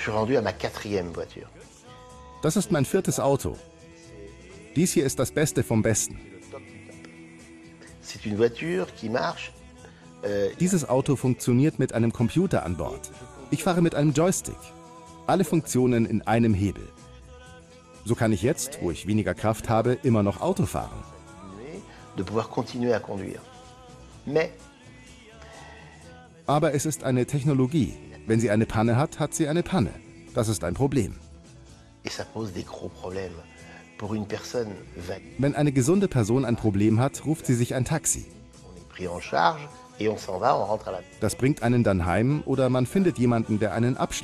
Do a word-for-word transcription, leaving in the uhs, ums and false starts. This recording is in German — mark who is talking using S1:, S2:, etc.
S1: suis rendu à ma quatrième voiture.
S2: Das ist mein viertes Auto. Dies hier ist das Beste vom Besten.
S1: C'est une voiture qui marche. Euh,
S2: Dieses Auto funktioniert mit einem Computer an Bord. Ich fahre mit einem Joystick. Alle Funktionen in einem Hebel. So kann ich jetzt, wo ich weniger Kraft habe, immer noch Auto fahren.
S1: de pouvoir continuer à conduire. Mais
S2: Aber es ist eine Technologie. Wenn sie eine Panne hat, hat sie eine Panne. Das ist ein Problem.
S1: et ça pose des gros problèmes pour une personne valide.
S2: Wenn eine gesunde Person ein Problem hat, ruft sie sich ein Taxi.
S1: On est pris en charge et on s'en va, on rentre à la.
S2: Das bringt einen dann heim oder man findet jemanden, der einen abschleppt.